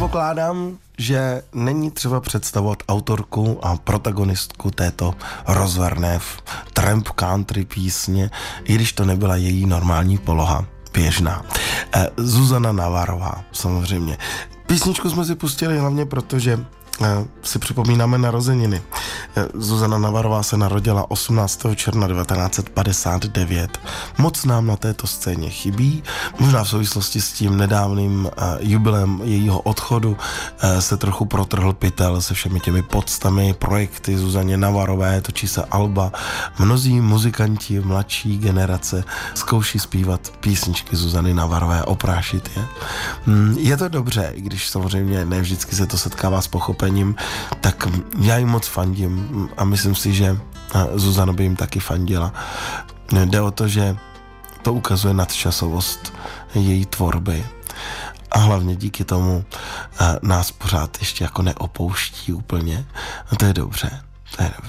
Předpokládám, že není třeba představovat autorku a protagonistku této rozverné tramp country písně, i když to nebyla její normální poloha, běžná. Zuzana Navarová, samozřejmě. Písničku jsme si pustili hlavně proto, že si připomínáme narozeniny. Zuzana Navarová se narodila 18. června 1959. Moc nám na této scéně chybí. Možná v souvislosti s tím nedávným jubilem jejího odchodu se trochu protrhl pytel se všemi těmi podstami, projekty Zuzaně Navarové, točí se alba. Mnozí muzikanti mladší generace zkouší zpívat písničky Zuzany Navarové, oprášit je. Je to dobře, i když samozřejmě ne vždycky se to setkává s pochopením, tak já jim moc fandím a myslím si, že Zuzana by jim taky fandila. Jde o to, že to ukazuje nadčasovost její tvorby a hlavně díky tomu nás pořád ještě jako neopouští úplně. A to je dobře.